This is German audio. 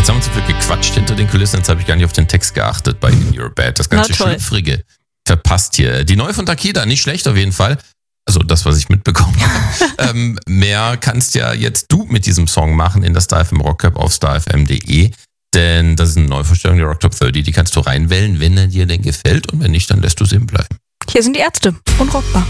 Jetzt haben wir zu viel gequatscht hinter den Kulissen, jetzt habe ich gar nicht auf den Text geachtet bei In Your Bed. Das ganze Schlüpfrige verpasst hier. Die neue von Takeda, nicht schlecht auf jeden Fall. Also das, was ich mitbekommen habe. Mehr kannst ja jetzt du mit diesem Song machen in der StarFM Rockcup auf starfm.de. Denn das ist eine Neuvorstellung der Rock Top 30. Die kannst du reinwählen, wenn er dir denn gefällt. Und wenn nicht, dann lässt du es eben bleiben. Hier sind die Ärzte. Unrockbar.